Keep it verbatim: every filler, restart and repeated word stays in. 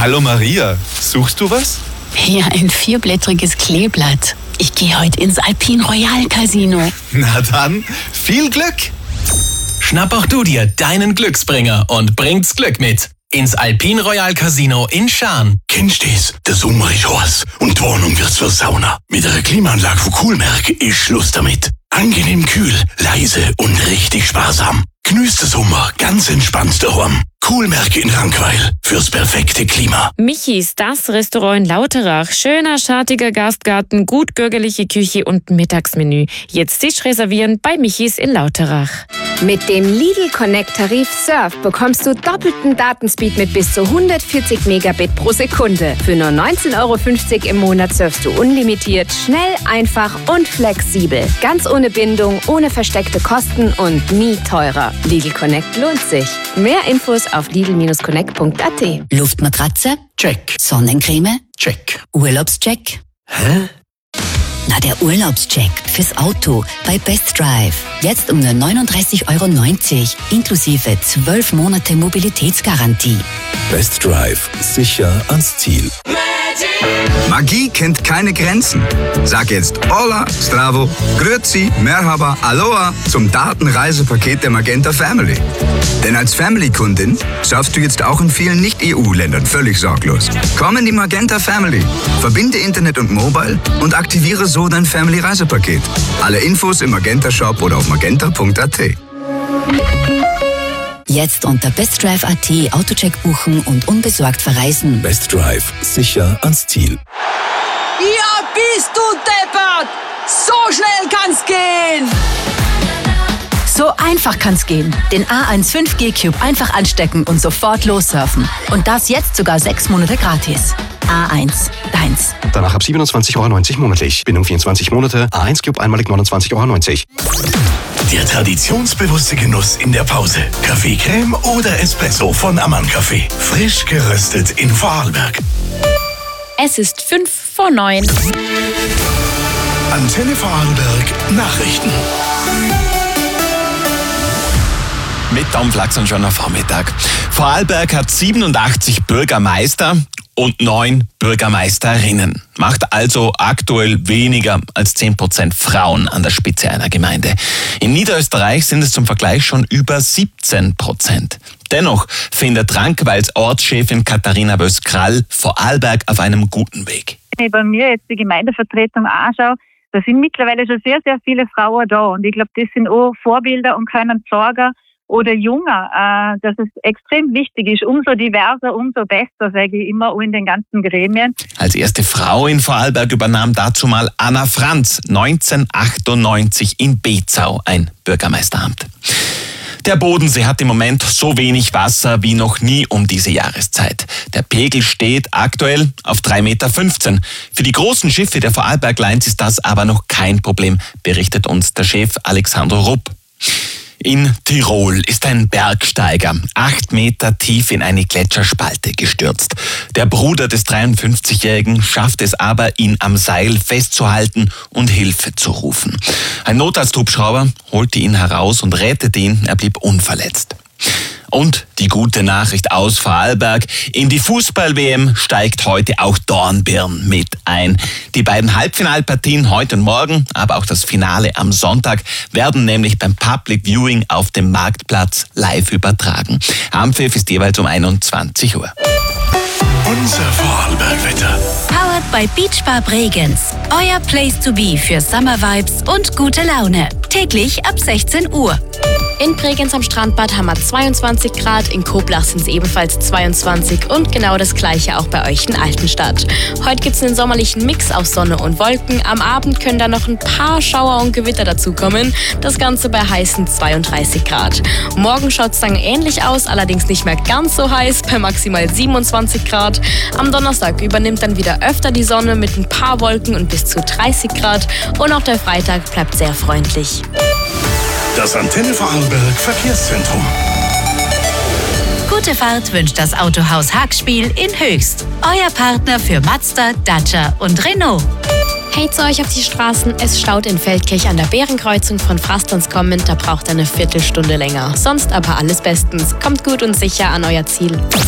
Hallo Maria, suchst du was? Ja, ein vierblättriges Kleeblatt. Ich gehe heute ins Alpine Royal Casino. Na dann, viel Glück! Schnapp auch du dir deinen Glücksbringer und bringt's Glück mit. Ins Alpine Royal Casino in Schaan. Kennst du's? Der Sommer ist heiß und die Wohnung wird zur Sauna. Mit einer Klimaanlage von Coolmerk ist Schluss damit. Angenehm kühl, leise und richtig sparsam. Genießt den Sommer ganz entspannt daheim. Coolmerk in Rankweil fürs perfekte Klima. Michis, das Restaurant in Lauterach. Schöner, schattiger Gastgarten, gut bürgerliche Küche und Mittagsmenü. Jetzt Tisch reservieren bei Michis in Lauterach. Mit dem Lidl Connect Tarif Surf bekommst du doppelten Datenspeed mit bis zu hundertvierzig Megabit pro Sekunde. Für nur neunzehn Euro fünfzig im Monat surfst du unlimitiert, schnell, einfach und flexibel. Ganz ohne Bindung, ohne versteckte Kosten und nie teurer. Lidl Connect lohnt sich. Mehr Infos auf lidl connect punkt a t. Luftmatratze? Check. Sonnencreme? Check. Urlaubscheck? Hä? Na, der Urlaubscheck fürs Auto bei Best Drive. Jetzt um nur neununddreißig Euro neunzig, inklusive zwölf Monate Mobilitätsgarantie. Best Drive. Sicher ans Ziel. Magie kennt keine Grenzen. Sag jetzt Hola, Stravo, Grüezi, Merhaba, Aloha zum Datenreisepaket der Magenta Family. Denn als Family-Kundin surfst du jetzt auch in vielen Nicht-E U-Ländern völlig sorglos. Komm in die Magenta Family, verbinde Internet und Mobile und aktiviere so dein Family-Reisepaket. Alle Infos im Magenta-Shop oder auf magenta punkt a t. Jetzt unter bestdrive punkt a t Autocheck buchen und unbesorgt verreisen. Best Drive. Sicher ans Ziel. Ja, bist du deppert! So schnell kann's gehen! So einfach kann's gehen. Den A eins fünf G Cube einfach anstecken und sofort lossurfen. Und das jetzt sogar sechs Monate gratis. A eins, deins. Danach ab siebenundzwanzig Euro neunzig monatlich. Bindung vierundzwanzig Monate. A eins Cube einmalig neunundzwanzig Euro neunzig. Der traditionsbewusste Genuss in der Pause. Kaffeecreme oder Espresso von Ammann Kaffee. Frisch geröstet in Vorarlberg. Es ist fünf vor neun. Antenne Vorarlberg Nachrichten. Mit Tom Flachs und schon am Vormittag. Vorarlberg hat siebenundachtzig Bürgermeister und neun Bürgermeisterinnen. Macht also aktuell weniger als zehn Prozent Frauen an der Spitze einer Gemeinde. In Niederösterreich sind es zum Vergleich schon über siebzehn Prozent. Dennoch findet Rankweils Ortschefin Katharina Böss-Krall Vorarlberg auf einem guten Weg. Wenn ich bei mir jetzt die Gemeindevertretung anschaue, da sind mittlerweile schon sehr, sehr viele Frauen da. Und ich glaube, das sind auch Vorbilder und können Sorger oder Junger, äh, dass es extrem wichtig ist. Umso diverser, umso besser, sage ich immer, auch in den ganzen Gremien. Als erste Frau in Vorarlberg übernahm dazu mal Anna Franz neunzehnhundertachtundneunzig in Bezau ein Bürgermeisteramt. Der Bodensee hat im Moment so wenig Wasser wie noch nie um diese Jahreszeit. Der Pegel steht aktuell auf drei Komma fünfzehn Meter. Für die großen Schiffe der Vorarlberg Lines ist das aber noch kein Problem, berichtet uns der Chef Alexander Rupp. In Tirol ist ein Bergsteiger acht Meter tief in eine Gletscherspalte gestürzt. Der Bruder des dreiundfünfzigjährigen schafft es aber, ihn am Seil festzuhalten und Hilfe zu rufen. Ein Notarzthubschrauber holte ihn heraus und rettete ihn. Er blieb unverletzt. Und die gute Nachricht aus Vorarlberg: In die Fußball-W M steigt heute auch Dornbirn mit ein. Die beiden Halbfinalpartien heute und morgen, aber auch das Finale am Sonntag werden nämlich beim Public Viewing auf dem Marktplatz live übertragen. Anpfiff ist jeweils um einundzwanzig Uhr. Unser Vorarlberg-Wetter. Powered by Beach Bar Bregenz. Euer Place to be für Summer Vibes und gute Laune. Täglich ab sechzehn Uhr. In Bregenz am Strandbad haben wir zweiundzwanzig Grad, in Koblach sind es ebenfalls zweiundzwanzig und genau das gleiche auch bei euch in Altenstadt. Heute gibt es einen sommerlichen Mix aus Sonne und Wolken. Am Abend können da noch ein paar Schauer und Gewitter dazukommen. Das Ganze bei heißen zweiunddreißig Grad. Morgen schaut es dann ähnlich aus, allerdings nicht mehr ganz so heiß, bei maximal siebenundzwanzig Grad. Am Donnerstag übernimmt dann wieder öfter die Sonne mit ein paar Wolken und bis zu dreißig Grad. Und auch der Freitag bleibt sehr freundlich. Das Antenne Vorarlberg Verkehrszentrum. Gute Fahrt wünscht das Autohaus Hagspiel in Höchst. Euer Partner für Mazda, Dacia und Renault. Hey zu euch auf die Straßen, es staut in Feldkirch an der Bärenkreuzung von Frastons kommend, da braucht ihr eine Viertelstunde länger. Sonst aber alles bestens. Kommt gut und sicher an euer Ziel.